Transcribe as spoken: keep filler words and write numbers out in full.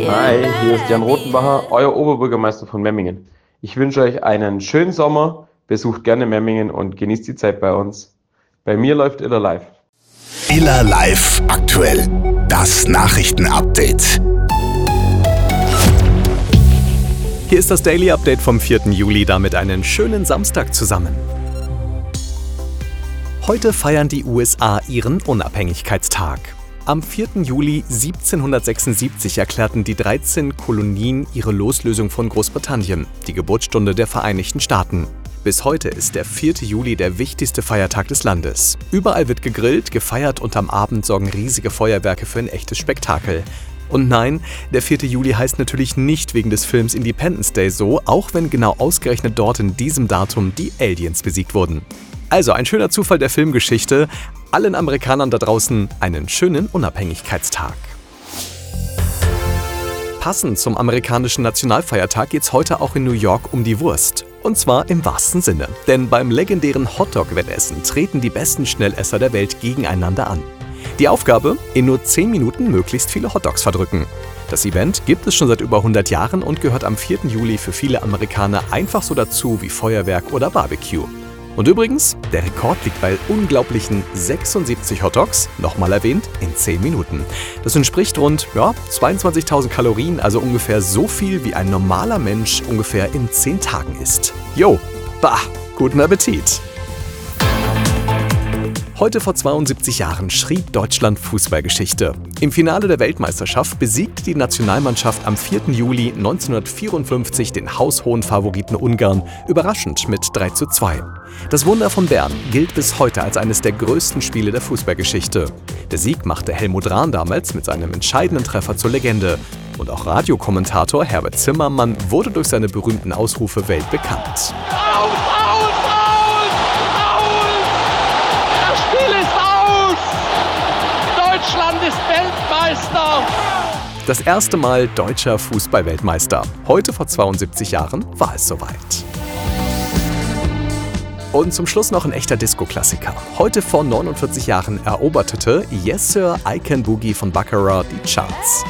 Hi, hier ist Jan Rothenbacher, euer Oberbürgermeister von Memmingen. Ich wünsche euch einen schönen Sommer, besucht gerne Memmingen und genießt die Zeit bei uns. Bei mir läuft Iller live. Iller live aktuell. Das Nachrichtenupdate. Hier ist das Daily Update vom vierten Juli, damit einen schönen Samstag zusammen. Heute feiern die U S A ihren Unabhängigkeitstag. Am vierten Juli siebzehnhundertsechsundsiebzig erklärten die dreizehn Kolonien ihre Loslösung von Großbritannien, die Geburtsstunde der Vereinigten Staaten. Bis heute ist der vierte Juli der wichtigste Feiertag des Landes. Überall wird gegrillt, gefeiert und am Abend sorgen riesige Feuerwerke für ein echtes Spektakel. Und nein, der vierte Juli heißt natürlich nicht wegen des Films Independence Day so, auch wenn genau ausgerechnet dort in diesem Datum die Aliens besiegt wurden. Also ein schöner Zufall der Filmgeschichte. Allen Amerikanern da draußen einen schönen Unabhängigkeitstag. Passend zum amerikanischen Nationalfeiertag geht's heute auch in New York um die Wurst. Und zwar im wahrsten Sinne. Denn beim legendären Hotdog-Wettessen treten die besten Schnellesser der Welt gegeneinander an. Die Aufgabe? In nur zehn Minuten möglichst viele Hotdogs verdrücken. Das Event gibt es schon seit über hundert Jahren und gehört am vierten Juli für viele Amerikaner einfach so dazu wie Feuerwerk oder Barbecue. Und übrigens, der Rekord liegt bei unglaublichen sechsundsiebzig Hotdogs, nochmal erwähnt, in zehn Minuten. Das entspricht rund ja, zweiundzwanzigtausend Kalorien, also ungefähr so viel, wie ein normaler Mensch ungefähr in zehn Tagen isst. Jo, bah, guten Appetit! Heute vor zweiundsiebzig Jahren schrieb Deutschland Fußballgeschichte. Im Finale der Weltmeisterschaft besiegte die Nationalmannschaft am vierten Juli neunzehnhundertvierundfünfzig den haushohen Favoriten Ungarn überraschend mit drei zu zwei. Das Wunder von Bern gilt bis heute als eines der größten Spiele der Fußballgeschichte. Der Sieg machte Helmut Rahn damals mit seinem entscheidenden Treffer zur Legende. Und auch Radiokommentator Herbert Zimmermann wurde durch seine berühmten Ausrufe weltbekannt. Aus, aus, aus, aus! Das Spiel ist aus! Deutschland ist Weltmeister! Das erste Mal deutscher Fußballweltmeister. Heute vor zweiundsiebzig Jahren war es soweit. Und zum Schluss noch ein echter Disco-Klassiker. Heute vor neunundvierzig Jahren eroberte Yes Sir, I Can Boogie von Baccarat die Charts.